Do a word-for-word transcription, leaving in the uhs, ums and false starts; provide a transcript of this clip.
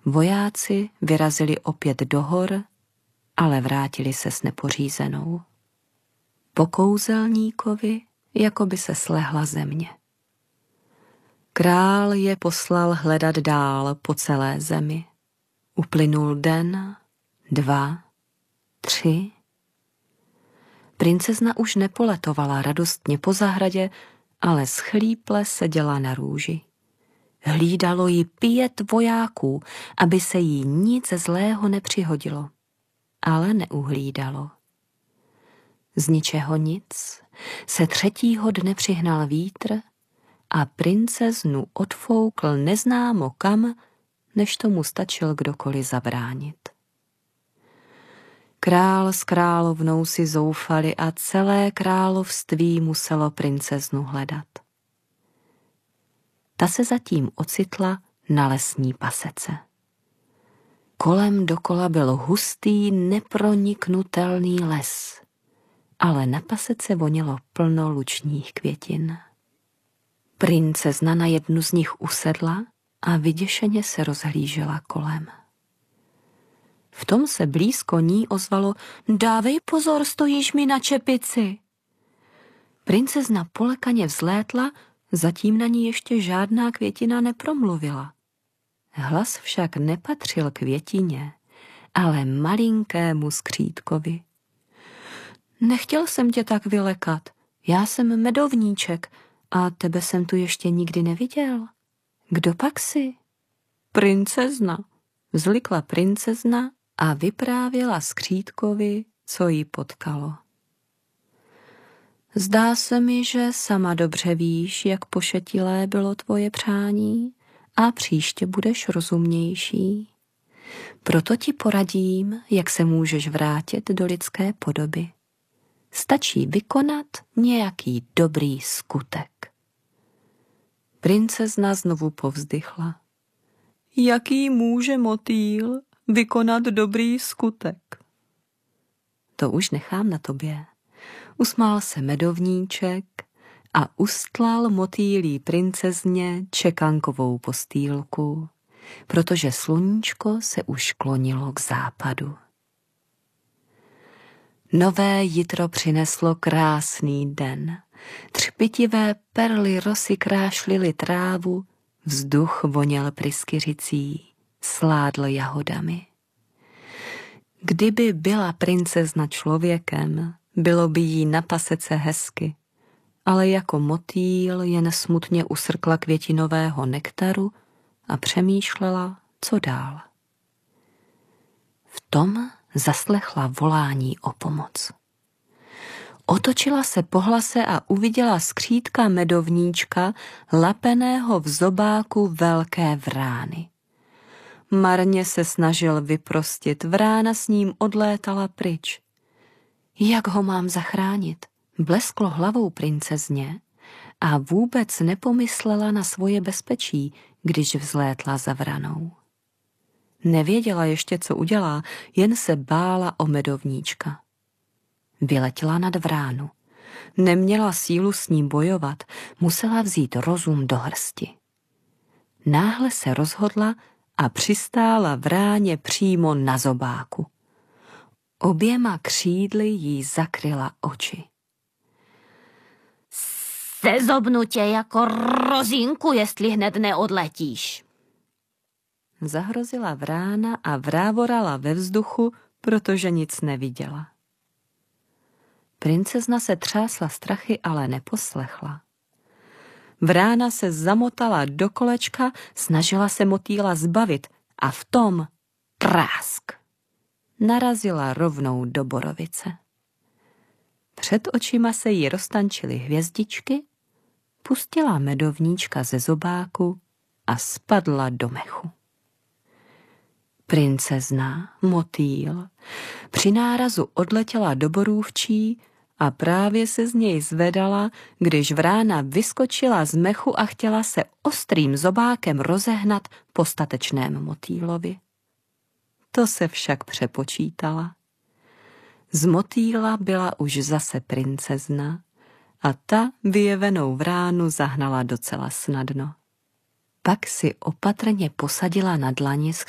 Vojáci vyrazili opět do hor, ale vrátili se s nepořízenou. Po kouzelníkovi jako by se slehla země. Král je poslal hledat dál po celé zemi. Uplynul den, dva, tři. Princezna už nepoletovala radostně po zahradě, ale schlíple seděla na růži. Hlídalo ji pět vojáků, aby se jí nic zlého nepřihodilo, ale neuhlídalo. Z ničeho nic se třetího dne přihnal vítr a princeznu odfoukl neznámo kam, než tomu stačil kdokoliv zabránit. Král s královnou si zoufali a celé království muselo princeznu hledat. Ta se zatím ocitla na lesní pasece. Kolem dokola byl hustý, neproniknutelný les, ale na pasece vonilo plno lučních květin. Princezna na jednu z nich usedla a vyděšeně se rozhlížela kolem. V tom se blízko ní ozvalo: dávej pozor, stojíš mi na čepici. Princezna polekaně vzlétla, zatím na ní ještě žádná květina nepromluvila. Hlas však nepatřil květině, ale malinkému skřítkovi. Nechtěl jsem tě tak vylekat, já jsem medovníček a tebe jsem tu ještě nikdy neviděl. Kdo pak jsi? Princezna, vzlikla princezna a vyprávěla skřítkovi, co jí potkalo. Zdá se mi, že sama dobře víš, jak pošetilé bylo tvoje přání a příště budeš rozumnější. Proto ti poradím, jak se můžeš vrátit do lidské podoby. Stačí vykonat nějaký dobrý skutek. Princezna znovu povzdychla. Jaký může motýl vykonat dobrý skutek? To už nechám na tobě. Usmál se medovníček a ustlal motýlí princezně čekankovou postýlku, protože sluníčko se už klonilo k západu. Nové jitro přineslo krásný den. Třpitivé perly rosy krášlily trávu, vzduch voněl pryskyřicí, sládl jahodami. Kdyby byla princezna člověkem, bylo by jí na pasece hezky, ale jako motýl jen smutně usrkla květinového nektaru a přemýšlela, co dál. V tom zaslechla volání o pomoc. Otočila se po hlase a uviděla skřítka medovníčka lapeného v zobáku velké vrány. Marně se snažil vyprostit, vrána s ním odlétala pryč. Jak ho mám zachránit? Blesklo hlavou princezně a vůbec nepomyslela na svoje bezpečí, když vzlétla za vranou. Nevěděla ještě, co udělá, jen se bála o medovníčka. Vyletěla nad vránu. Neměla sílu s ním bojovat, musela vzít rozum do hrsti. Náhle se rozhodla a přistála vráně přímo na zobáku. Oběma křídly jí zakryla oči. Sezobnu tě jako rozínku, jestli hned neodletíš. Zahrozila vrána a vrávorala ve vzduchu, protože nic neviděla. Princezna se třásla strachy, ale neposlechla. Vrána se zamotala do kolečka, snažila se motýla zbavit a v tom prásk. Narazila rovnou do borovice. Před očima se jí roztančily hvězdičky, pustila medovníčka ze zobáku a spadla do mechu. Princezna, motýl, při nárazu odletěla do borůvčí a právě se z něj zvedala, když vrána vyskočila z mechu a chtěla se ostrým zobákem rozehnat po statečném motýlovi. To se však přepočítala. Z motýla byla už zase princezna a ta vyjevenou vránu zahnala docela snadno. Pak si opatrně posadila na dlani